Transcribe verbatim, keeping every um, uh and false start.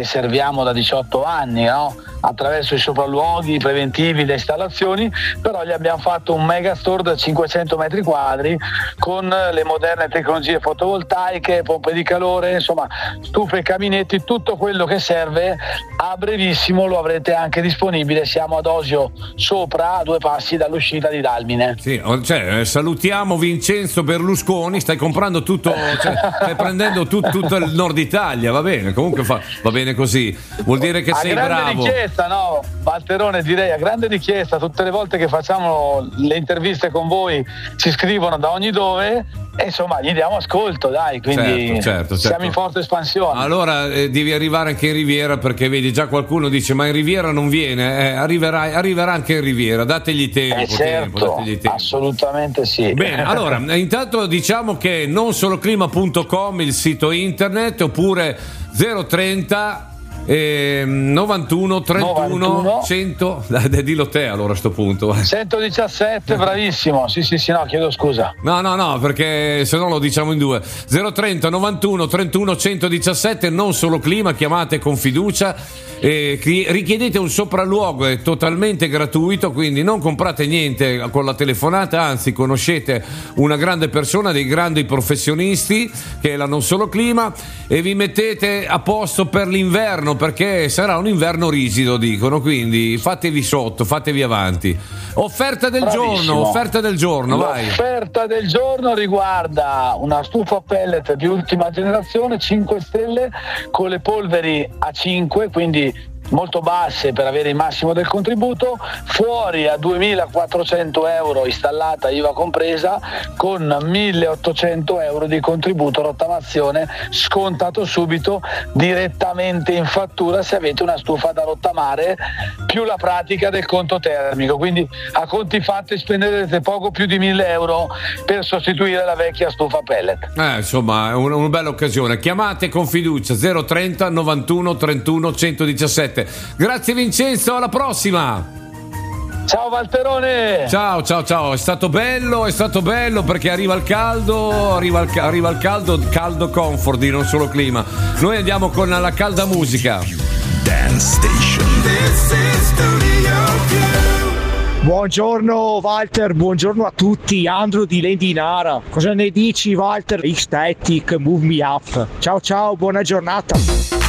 che serviamo da diciotto anni, no? Attraverso i sopralluoghi, i preventivi, le installazioni, però gli abbiamo fatto un mega store da cinquecento metri quadri con le moderne tecnologie fotovoltaiche, pompe di calore, insomma stufe e caminetti, tutto quello che serve. A brevissimo lo avrete anche disponibile, siamo ad Osio Sopra, a due passi dall'uscita di Dalmine. Sì, cioè, salutiamo Vincenzo Berlusconi, stai comprando tutto, cioè, stai prendendo tu, tutto il nord Italia, va bene, comunque fa, va bene così, vuol dire che a sei grande bravo. Richiesta, no, Valterone, direi a grande richiesta, tutte le volte che facciamo le interviste con voi ci scrivono da ogni dove e insomma gli diamo ascolto, dai, quindi certo, certo, certo. siamo in forte espansione. Allora eh, devi arrivare anche in Riviera, perché vedi già qualcuno dice ma in Riviera non viene, eh, arriverà, arriverà anche in Riviera, dategli tempo, eh certo, tempo, dategli tempo. Assolutamente sì. Bene, allora intanto diciamo che non solo clima punto com il sito internet, oppure zero trenta Eh, novantuno trentuno cento, dillo te allora a sto punto. centodiciassette, bravissimo. Sì, sì, sì, no, chiedo scusa. No, no, no, perché se no lo diciamo in due. zero trenta novantuno trentuno centodiciassette, non solo clima, chiamate con fiducia. Eh, richiedete un sopralluogo, è totalmente gratuito, quindi non comprate niente con la telefonata, anzi conoscete una grande persona, dei grandi professionisti che è la Non Solo Clima, e vi mettete a posto per l'inverno, perché sarà un inverno rigido, dicono, quindi fatevi sotto, fatevi avanti. Offerta del Bravissimo. giorno, offerta del giorno, vai. L'offerta del giorno riguarda una stufa a pellet di ultima generazione, cinque stelle, con le polveri a cinque, quindi molto basse per avere il massimo del contributo, fuori a duemilaquattrocento euro installata I V A compresa, con milleottocento euro di contributo rottamazione scontato subito direttamente in fattura se avete una stufa da rottamare, più la pratica del conto termico, quindi a conti fatti spenderete poco più di mille euro per sostituire la vecchia stufa pellet. Eh, insomma è una, una bella occasione, chiamate con fiducia zero trenta novantuno trentuno centodiciassette. Grazie Vincenzo, alla prossima. Ciao Valterone. Ciao ciao ciao, è stato bello, è stato bello perché arriva il caldo, arriva il, arriva il caldo, caldo comfort di Non Solo Clima. Noi andiamo con la calda musica. Dance Station. This is Studio Più. Buongiorno Walter, buongiorno a tutti. Andrew di Lendinara. Cosa ne dici Walter? Ecstatic, Move Me Up. Ciao ciao, buona giornata.